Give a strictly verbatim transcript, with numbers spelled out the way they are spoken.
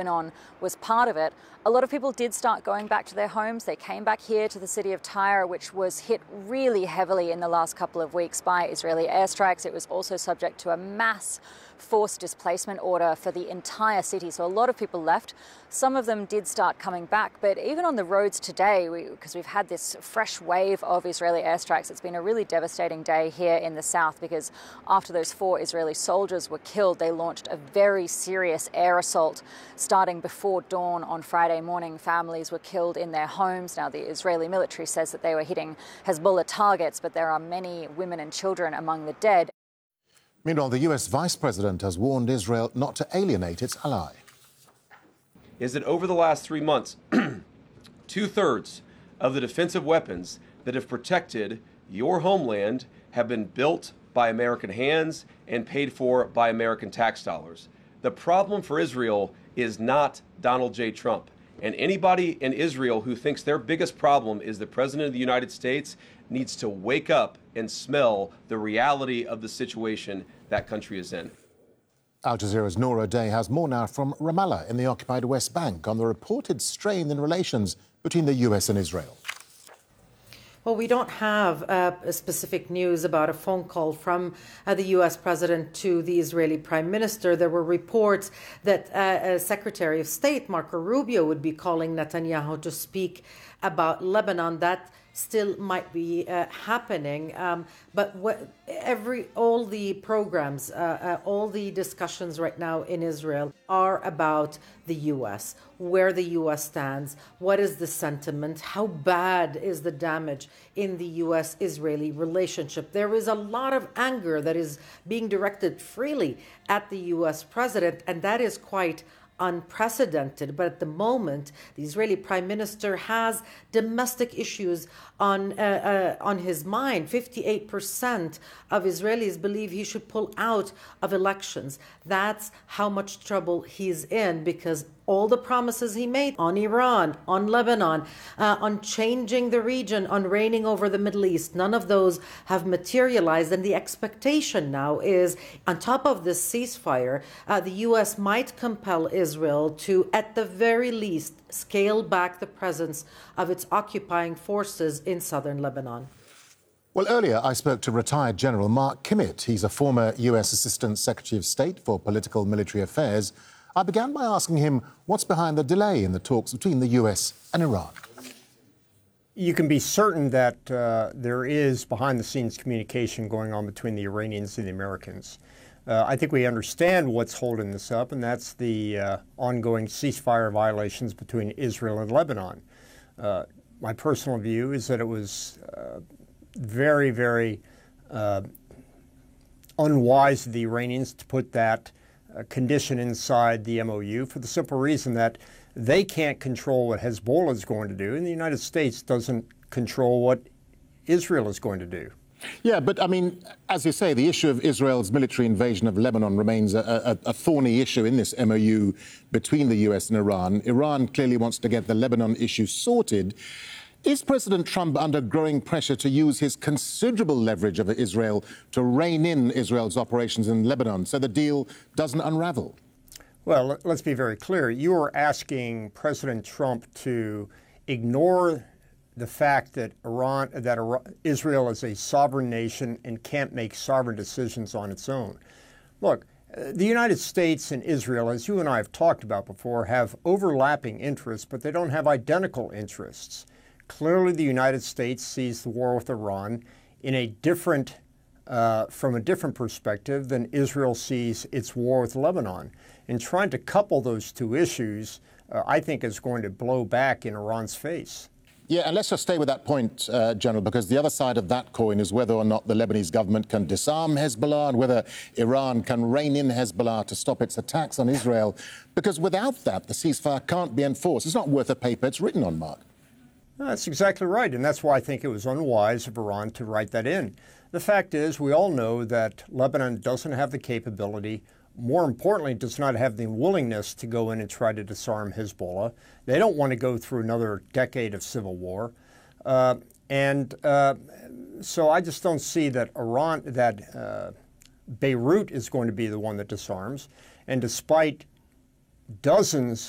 Lebanon was part of it, a lot of people did start going back to their homes. They came back here to the city of Tyre, which was hit really heavily in the last couple of weeks by Israeli airstrikes. It was also subject to a mass forced displacement order for the entire city. So a lot of people left. Some of them did start coming back. But even on the roads today, because we, we've had this fresh wave of Israeli airstrikes, it's been a really devastating day here in the south, because after those four Israeli soldiers were killed, they launched a very serious air assault starting before dawn on Friday morning. Families were killed in their homes. Now, the Israeli military says that they were hitting Hezbollah targets, but there are many women and children among the dead. Meanwhile, the U S Vice President has warned Israel not to alienate its ally. Is that over the last three months, two-thirds of the defensive weapons that have protected your homeland have been built by American hands and paid for by American tax dollars. The problem for Israel is not Donald J. Trump. And anybody in Israel who thinks their biggest problem is the President of the United States needs to wake up and smell the reality of the situation that country is in. Al Jazeera's Noura Day has more now from Ramallah in the occupied West Bank on the reported strain in relations between the U S and Israel. Well, we don't have uh, specific news about a phone call from uh, the U S president to the Israeli prime minister. There were reports that uh, uh, Secretary of State Marco Rubio would be calling Netanyahu to speak about Lebanon. That still might be uh, happening, um, but what, every all the programs, uh, uh, all the discussions right now in Israel are about the U S, where the U S stands, what is the sentiment, how bad is the damage in the U S-Israeli relationship. There is a lot of anger that is being directed freely at the U S president, and that is quite unprecedented. But at the moment, the Israeli prime minister has domestic issues on uh, uh, on his mind. fifty-eight percent of Israelis believe he should pull out of elections. That's how much trouble he's in, because all the promises he made on Iran, on Lebanon, uh, on changing the region, on reigning over the Middle East, none of those have materialized. And the expectation now is, on top of this ceasefire, uh, the U S might compel Israel to, at the very least, scale back the presence of its occupying forces in southern Lebanon. Well, earlier I spoke to retired General Mark Kimmitt. He's a former U S Assistant Secretary of State for Political Military Affairs. I began by asking him what's behind the delay in the talks between the U S and Iran. You can be certain that uh, there is behind-the-scenes communication going on between the Iranians and the Americans. Uh, I think we understand what's holding this up, and that's the uh, ongoing ceasefire violations between Israel and Lebanon. Uh, my personal view is that it was uh, very, very uh, unwise of the Iranians to put that uh, condition inside the M O U, for the simple reason that they can't control what Hezbollah is going to do, and the United States doesn't control what Israel is going to do. Yeah, but I mean, as you say, the issue of Israel's military invasion of Lebanon remains a, a, a thorny issue in this M O U between the U S and Iran. Iran clearly wants to get the Lebanon issue sorted. Is President Trump under growing pressure to use his considerable leverage over Israel to rein in Israel's operations in Lebanon so the deal doesn't unravel? Well, let's be very clear. You are asking President Trump to ignore the fact that Iran, that Iran, Israel is a sovereign nation and can't make sovereign decisions on its own. Look, the United States and Israel, as you and I have talked about before, have overlapping interests, but they don't have identical interests. Clearly, the United States sees the war with Iran in a different, uh, from a different perspective than Israel sees its war with Lebanon. And trying to couple those two issues, uh, I think, is going to blow back in Iran's face. Yeah, and let's just stay with that point, uh, General, because the other side of that coin is whether or not the Lebanese government can disarm Hezbollah and whether Iran can rein in Hezbollah to stop its attacks on Israel. Because without that, the ceasefire can't be enforced. It's not worth the paper it's written on, Mark. That's exactly right, and that's why I think it was unwise of Iran to write that in. The fact is, we all know that Lebanon doesn't have the capability, more importantly, does not have the willingness to go in and try to disarm Hezbollah. They don't want to go through another decade of civil war. Uh, and uh, so I just don't see that Iran, that uh, Beirut is going to be the one that disarms. And despite dozens